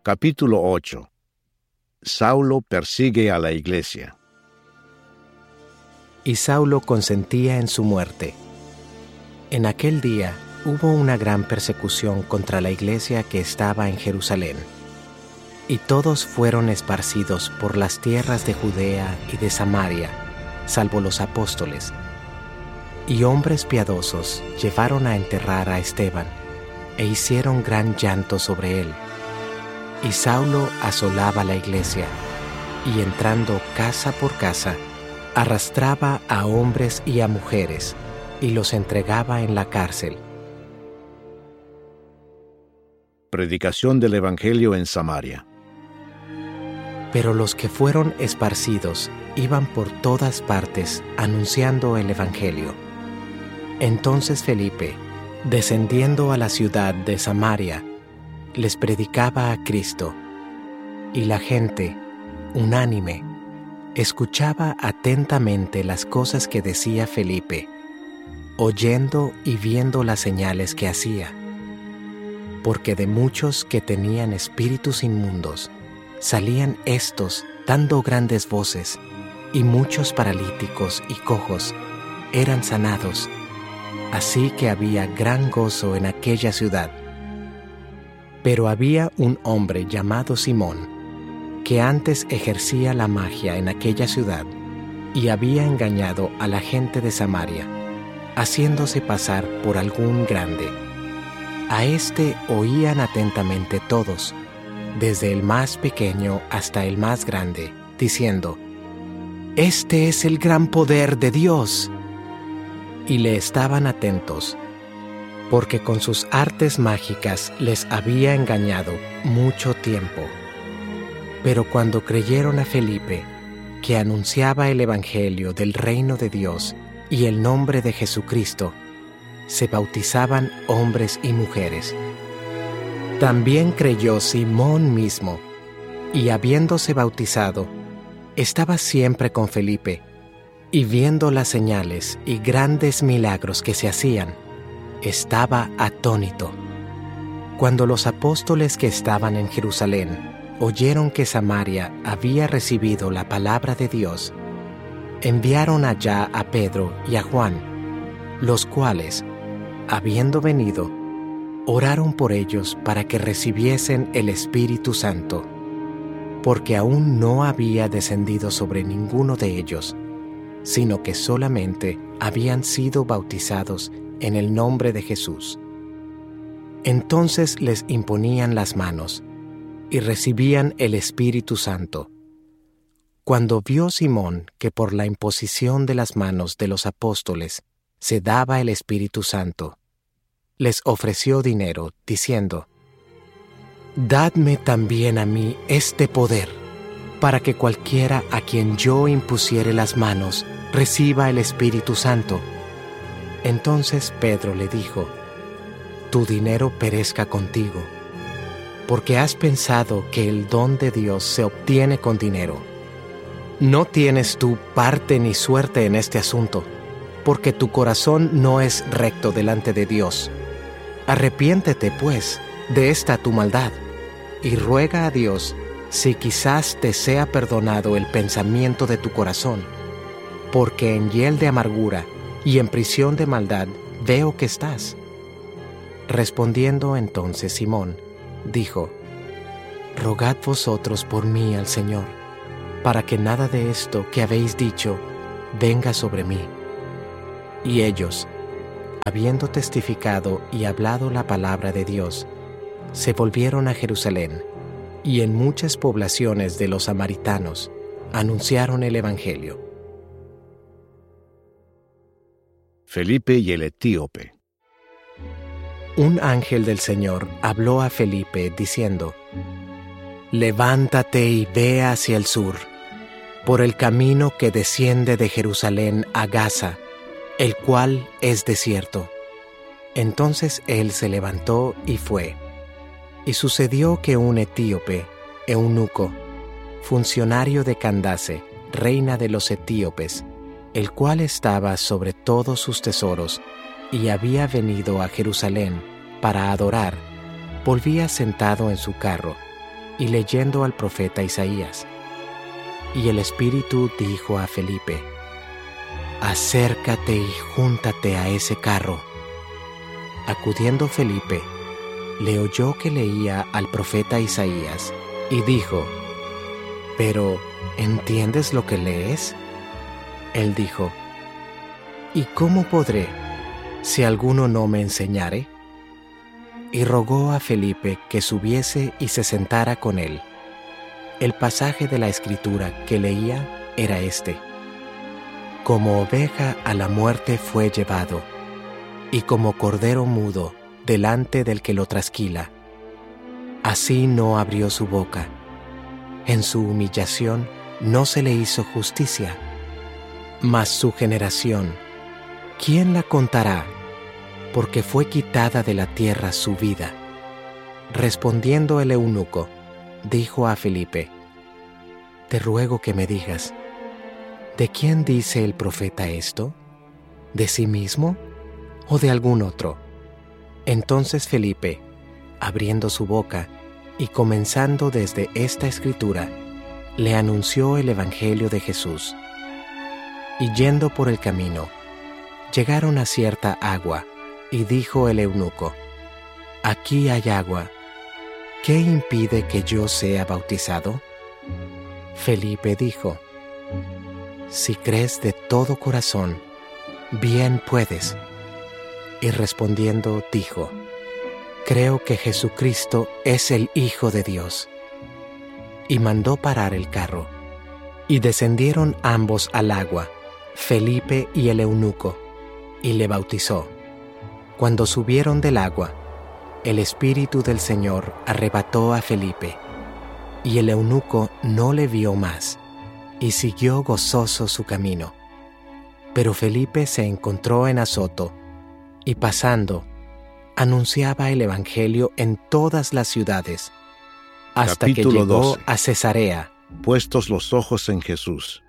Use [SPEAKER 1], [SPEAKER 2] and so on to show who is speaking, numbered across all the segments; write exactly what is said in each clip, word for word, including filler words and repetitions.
[SPEAKER 1] Capítulo ocho. Saulo persigue a la iglesia.
[SPEAKER 2] Y Saulo consentía en su muerte. En aquel día hubo una gran persecución contra la iglesia que estaba en Jerusalén, y todos fueron esparcidos por las tierras de Judea y de Samaria, salvo los apóstoles. Y hombres piadosos llevaron a enterrar a Esteban, e hicieron gran llanto sobre él. Y Saulo asolaba la iglesia, y entrando casa por casa, arrastraba a hombres y a mujeres, y los entregaba en la cárcel.
[SPEAKER 1] Predicación del Evangelio en Samaria.
[SPEAKER 2] Pero los que fueron esparcidos iban por todas partes anunciando el Evangelio. Entonces Felipe, descendiendo a la ciudad de Samaria, les predicaba a Cristo, y la gente, unánime, escuchaba atentamente las cosas que decía Felipe, oyendo y viendo las señales que hacía. Porque de muchos que tenían espíritus inmundos, salían éstos dando grandes voces, y muchos paralíticos y cojos eran sanados, así que había gran gozo en aquella ciudad. Pero había un hombre llamado Simón, que antes ejercía la magia en aquella ciudad, y había engañado a la gente de Samaria, haciéndose pasar por algún grande. A éste oían atentamente todos, desde el más pequeño hasta el más grande, diciendo: «Este es el gran poder de Dios». Y le estaban atentos, porque con sus artes mágicas les había engañado mucho tiempo. Pero cuando creyeron a Felipe, que anunciaba el Evangelio del reino de Dios y el nombre de Jesucristo, se bautizaban hombres y mujeres. También creyó Simón mismo, y habiéndose bautizado, estaba siempre con Felipe, y viendo las señales y grandes milagros que se hacían, estaba atónito. Cuando los apóstoles que estaban en Jerusalén oyeron que Samaria había recibido la palabra de Dios, enviaron allá a Pedro y a Juan, los cuales, habiendo venido, oraron por ellos para que recibiesen el Espíritu Santo, porque aún no había descendido sobre ninguno de ellos, sino que solamente habían sido bautizados en el nombre de Jesús. Entonces les imponían las manos, y recibían el Espíritu Santo. Cuando vio Simón que por la imposición de las manos de los apóstoles se daba el Espíritu Santo, les ofreció dinero, diciendo: «Dadme también a mí este poder, para que cualquiera a quien yo impusiere las manos reciba el Espíritu Santo». Entonces Pedro le dijo: «Tu dinero perezca contigo, porque has pensado que el don de Dios se obtiene con dinero. No tienes tú parte ni suerte en este asunto, porque tu corazón no es recto delante de Dios. Arrepiéntete, pues, de esta tu maldad, y ruega a Dios si quizás te sea perdonado el pensamiento de tu corazón, porque en hiel de amargura y en prisión de maldad veo que estás». Respondiendo entonces Simón, dijo: «Rogad vosotros por mí al Señor, para que nada de esto que habéis dicho venga sobre mí». Y ellos, habiendo testificado y hablado la palabra de Dios, se volvieron a Jerusalén, y en muchas poblaciones de los samaritanos anunciaron el Evangelio.
[SPEAKER 1] Felipe y el etíope.
[SPEAKER 2] Un ángel del Señor habló a Felipe diciendo: «Levántate y ve hacia el sur, por el camino que desciende de Jerusalén a Gaza, el cual es desierto». Entonces él se levantó y fue. Y sucedió que un etíope, eunuco, funcionario de Candace, reina de los etíopes, el cual estaba sobre todos sus tesoros, y había venido a Jerusalén para adorar, volvía sentado en su carro, y leyendo al profeta Isaías. Y el Espíritu dijo a Felipe: acércate y júntate a ese carro. Acudiendo Felipe, le oyó que leía al profeta Isaías y dijo: ¿pero entiendes lo que lees? Él dijo: ¿y cómo podré, si alguno no me enseñare? Y rogó a Felipe que subiese y se sentara con él. El pasaje de la Escritura que leía era este: como oveja a la muerte fue llevado, y como cordero mudo delante del que lo trasquila, así no abrió su boca. En su humillación no se le hizo justicia. Mas su generación, ¿quién la contará? Porque fue quitada de la tierra su vida. Respondiendo el eunuco, dijo a Felipe: te ruego que me digas, ¿de quién dice el profeta esto? ¿De sí mismo o de algún otro? Entonces Felipe, abriendo su boca y comenzando desde esta escritura, le anunció el evangelio de Jesús. Y yendo por el camino, llegaron a cierta agua, y dijo el eunuco: aquí hay agua, ¿qué impide que yo sea bautizado? Felipe dijo: si crees de todo corazón, bien puedes. Y respondiendo dijo: creo que Jesucristo es el Hijo de Dios. Y mandó parar el carro. Y descendieron ambos al agua, Felipe y el eunuco, y le bautizó. Cuando subieron del agua, el Espíritu del Señor arrebató a Felipe, y el eunuco no le vio más, y siguió gozoso su camino. Pero Felipe se encontró en Azoto, y pasando, anunciaba el evangelio en todas las ciudades, hasta
[SPEAKER 1] Capítulo
[SPEAKER 2] que llegó
[SPEAKER 1] doce.
[SPEAKER 2] a Cesarea.
[SPEAKER 1] Puestos los ojos en Jesús.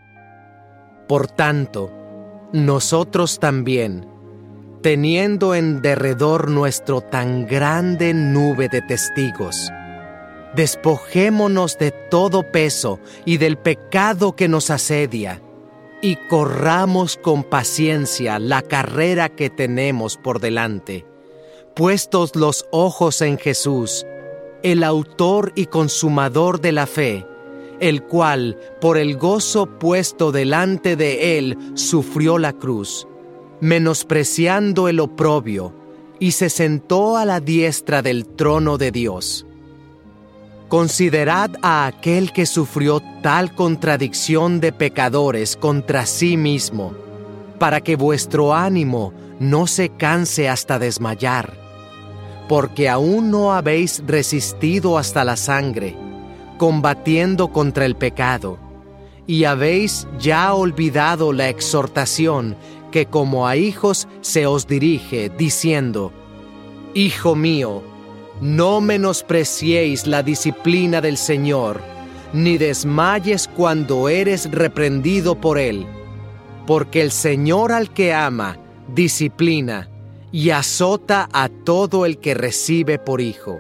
[SPEAKER 2] Por tanto, nosotros también, teniendo en derredor nuestro tan grande nube de testigos, despojémonos de todo peso y del pecado que nos asedia, y corramos con paciencia la carrera que tenemos por delante, puestos los ojos en Jesús, el autor y consumador de la fe, el cual, por el gozo puesto delante de él, sufrió la cruz, menospreciando el oprobio, y se sentó a la diestra del trono de Dios. Considerad a aquel que sufrió tal contradicción de pecadores contra sí mismo, para que vuestro ánimo no se canse hasta desmayar, porque aún no habéis resistido hasta la sangre, combatiendo contra el pecado, y habéis ya olvidado la exhortación que como a hijos se os dirige, diciendo: Hijo mío, no menospreciéis la disciplina del Señor, ni desmayes cuando eres reprendido por Él, porque el Señor al que ama, disciplina, y azota a todo el que recibe por hijo.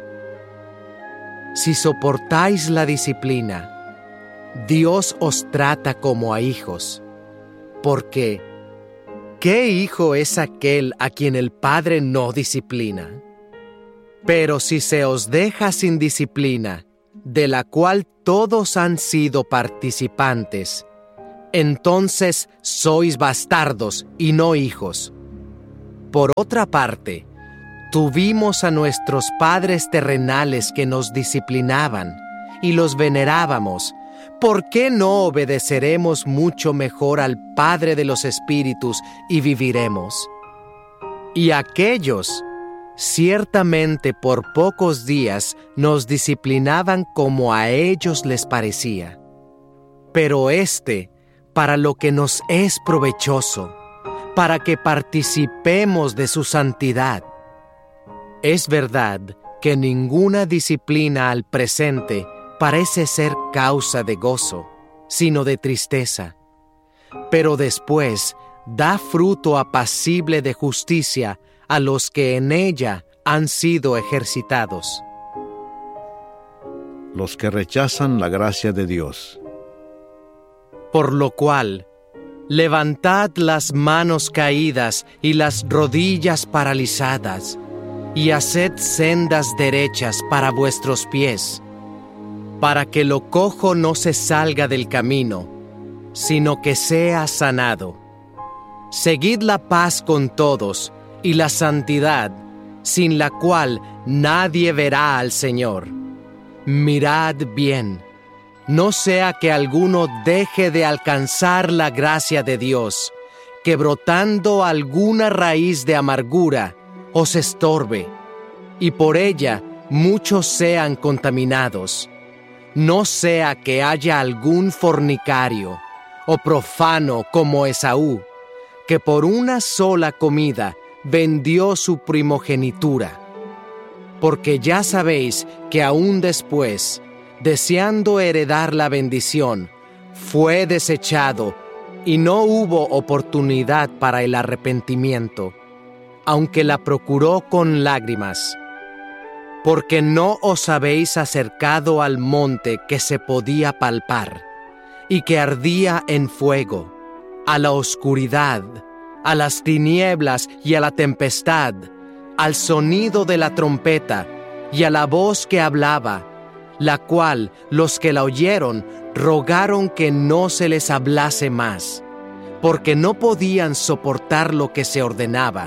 [SPEAKER 2] Si soportáis la disciplina, Dios os trata como a hijos, porque ¿qué hijo es aquel a quien el Padre no disciplina? Pero si se os deja sin disciplina, de la cual todos han sido participantes, entonces sois bastardos y no hijos. Por otra parte, tuvimos a nuestros padres terrenales que nos disciplinaban y los venerábamos. ¿Por qué no obedeceremos mucho mejor al Padre de los Espíritus y viviremos? Y aquellos, ciertamente por pocos días, nos disciplinaban como a ellos les parecía. Pero éste, para lo que nos es provechoso, para que participemos de su santidad. Es verdad que ninguna disciplina al presente parece ser causa de gozo, sino de tristeza, pero después da fruto apacible de justicia a los que en ella han sido ejercitados.
[SPEAKER 1] los que rechazan la gracia de Dios.
[SPEAKER 2] Por lo cual, levantad las manos caídas y las rodillas paralizadas, y haced sendas derechas para vuestros pies, para que lo cojo no se salga del camino, sino que sea sanado. Seguid la paz con todos y la santidad, sin la cual nadie verá al Señor. Mirad bien, no sea que alguno deje de alcanzar la gracia de Dios, que brotando alguna raíz de amargura os estorbe, y por ella muchos sean contaminados. No sea que haya algún fornicario o profano como Esaú, que por una sola comida vendió su primogenitura. Porque ya sabéis que aún después, deseando heredar la bendición, fue desechado y no hubo oportunidad para el arrepentimiento, aunque la procuró con lágrimas. Porque no os habéis acercado al monte que se podía palpar, y que ardía en fuego, a la oscuridad, a las tinieblas y a la tempestad, al sonido de la trompeta y a la voz que hablaba, la cual los que la oyeron rogaron que no se les hablase más, porque no podían soportar lo que se ordenaba.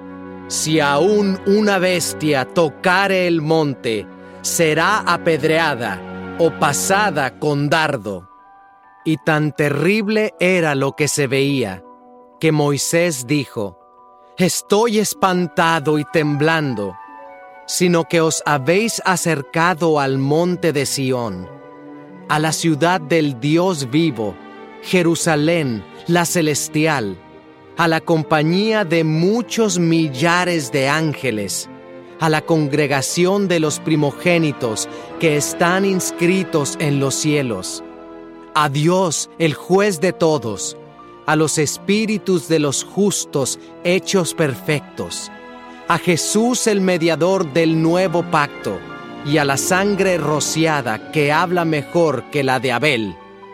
[SPEAKER 2] Si aún una bestia tocare el monte, será apedreada o pasada con dardo. Y tan terrible era lo que se veía, que Moisés dijo: Estoy espantado y temblando, sino que os habéis acercado al monte de Sión, a la ciudad del Dios vivo, Jerusalén, la celestial, a la compañía de muchos millares de ángeles, a la congregación de los primogénitos que están inscritos en los cielos, a Dios, el juez de todos, a los espíritus de los justos hechos perfectos, a Jesús el mediador del nuevo pacto, y a la sangre rociada que habla mejor que la de Abel.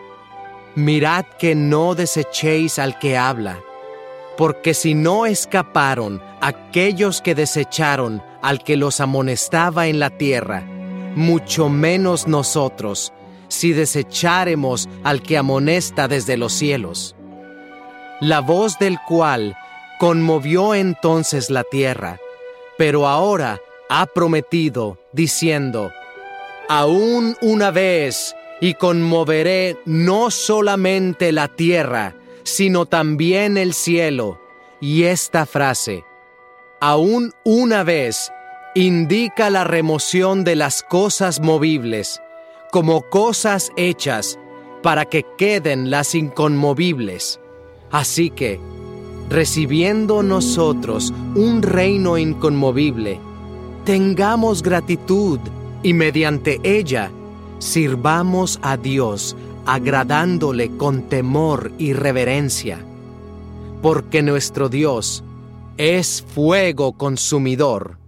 [SPEAKER 2] Mirad que no desechéis al que habla, porque si no escaparon aquellos que desecharon al que los amonestaba en la tierra, mucho menos nosotros, si desecháremos al que amonesta desde los cielos. La voz del cual conmovió entonces la tierra, pero ahora ha prometido, diciendo: Aún una vez, y conmoveré no solamente la tierra, sino también el cielo. Y esta frase, aún una vez, indica la remoción de las cosas movibles, como cosas hechas, para que queden las inconmovibles. Así que, recibiendo nosotros un reino inconmovible, tengamos gratitud y mediante ella sirvamos a Dios, agradándole con temor y reverencia, porque nuestro Dios es fuego consumidor.